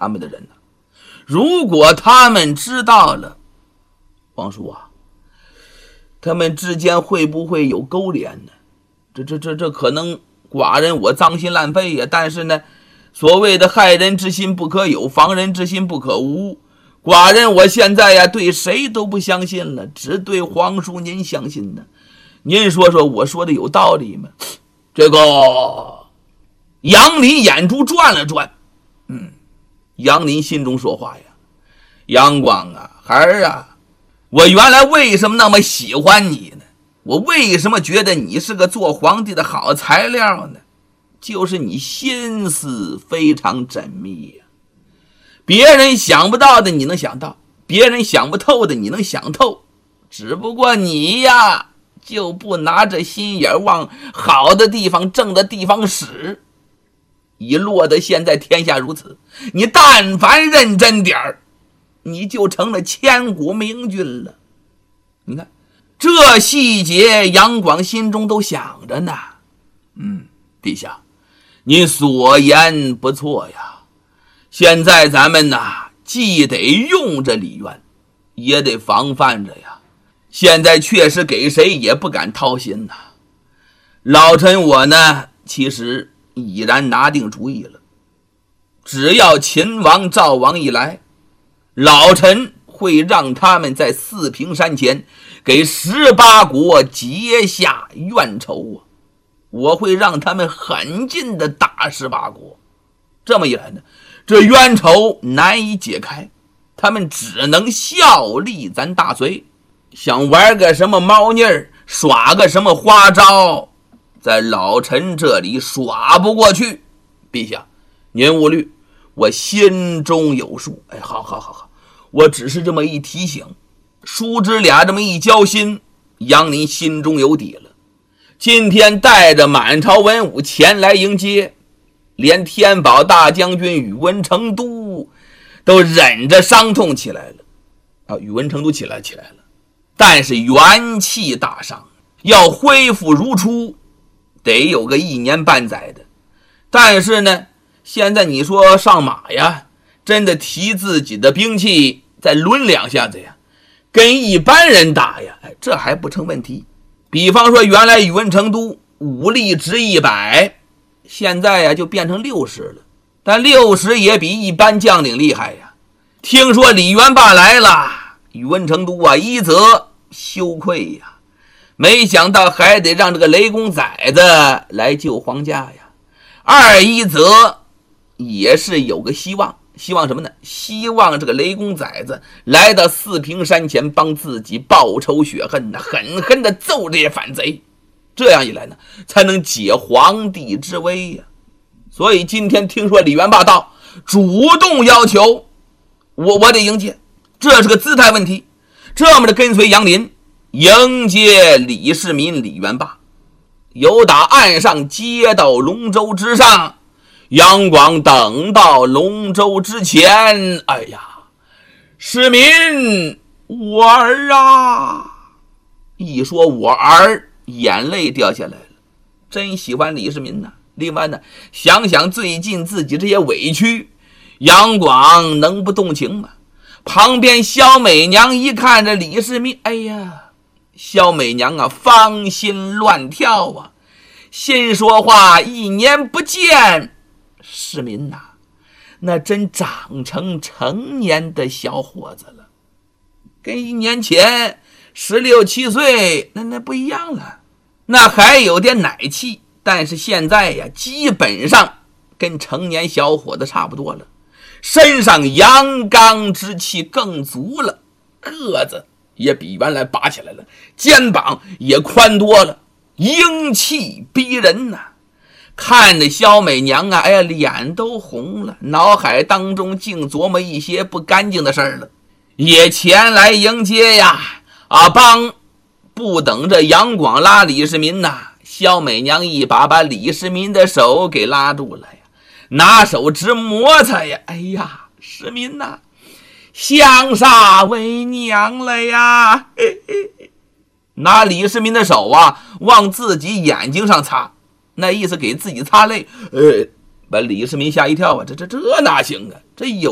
他们的人呢？如果他们知道了，王叔啊，他们之间会不会有勾连呢？这可能寡人我脏心烂肺呀，但是呢，所谓的害人之心不可有，防人之心不可无。寡人我现在呀，对谁都不相信了，只对皇叔您相信呢。您说说我说的有道理吗？这个杨林眼珠转了转，杨林心中说话呀，杨广啊，孩儿啊，我原来为什么那么喜欢你呢？我为什么觉得你是个做皇帝的好材料呢？就是你心思非常缜密呀，别人想不到的你能想到，别人想不透的你能想透，只不过你呀就不拿着心眼往好的地方正的地方使，已落得现在天下如此。你但凡认真点儿，你就成了千古明君了。你看这细节杨广心中都想着呢。陛下您所言不错呀，现在咱们呐既得用着李渊，也得防范着呀。现在确实给谁也不敢掏心呐。老臣我呢其实已然拿定主意了，只要秦王赵王一来，老臣会让他们在四平山前给18国结下怨仇啊！我会让他们狠劲的打18国，这么一来呢，这冤仇难以解开，他们只能效力咱大隋，想玩个什么猫腻儿，耍个什么花招，在老臣这里耍不过去。陛下您勿虑，我心中有数。好，我只是这么一提醒，叔侄俩这么一交心，杨林心中有底了。今天带着满朝文武前来迎接，连天宝大将军宇文成都都忍着伤痛起来了。宇文成都起来了，但是元气大伤，要恢复如初得有个1年半载的。但是呢，现在你说上马呀，真的提自己的兵器再抡2下子呀，跟一般人打呀，这还不成问题。比方说原来宇文成都武力值100，现在呀就变成60了，但60也比一般将领厉害呀。听说李元霸来了，宇文成都啊一则羞愧呀，没想到还得让这个雷公崽子来救皇家呀。二一则也是有个希望什么呢？希望这个雷公崽子来到四平山前帮自己报仇雪恨，狠狠的揍这些反贼，这样一来呢才能解皇帝之危呀。所以今天听说李元霸到，主动要求我得迎接，这是个姿态问题。这么的跟随杨林迎接李世民李元霸，由打岸上接到龙舟之上，杨广等到龙舟之前，哎呀，世民我儿啊！一说我儿，眼泪掉下来了，真喜欢李世民呐。另外呢，想想最近自己这些委屈，杨广能不动情吗？旁边萧美娘一看着李世民，哎呀，萧美娘啊芳心乱跳啊，心说话1年不见，世民呐，那真长成年的小伙子了，跟1年前16、17岁那不一样了，那还有点奶气，但是现在呀基本上跟成年小伙子差不多了，身上阳刚之气更足了，个子也比原来拔起来了，肩膀也宽多了，英气逼人呐。看着萧美娘啊，哎呀，脸都红了，脑海当中竟琢磨一些不干净的事儿了，也前来迎接呀。帮不等着杨广拉李世民呐，萧美娘一把把李世民的手给拉住了呀，拿手直摩擦呀。哎呀，世民呐，想啥为娘了呀？拿李世民的手啊往自己眼睛上擦，那意思给自己擦泪，把李世民吓一跳啊，这哪行啊？这有